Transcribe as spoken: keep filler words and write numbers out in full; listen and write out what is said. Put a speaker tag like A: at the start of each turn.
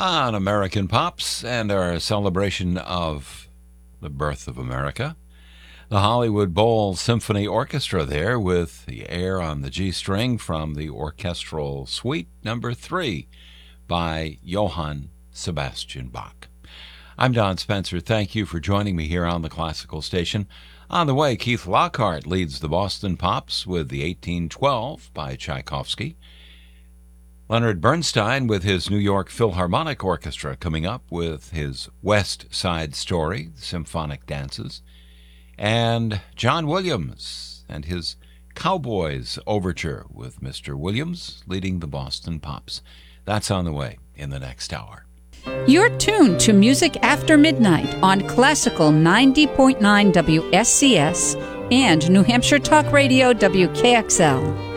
A: on American Pops and our celebration of the birth of America. The Hollywood Bowl Symphony Orchestra there with the air on the G string from the Orchestral Suite number three by Johann Sebastian Bach. I'm Don Spencer. Thank you for joining me here on the Classical Station. On the way, Keith Lockhart leads the Boston Pops with the eighteen twelve by Tchaikovsky. Leonard Bernstein with his New York Philharmonic Orchestra coming up with his West Side Story, Symphonic Dances. And John Williams and his Cowboys Overture with Mister Williams leading the Boston Pops. That's on the way in the next hour.
B: You're tuned to Music After Midnight on Classical ninety point nine W S C S and New Hampshire Talk Radio W K X L.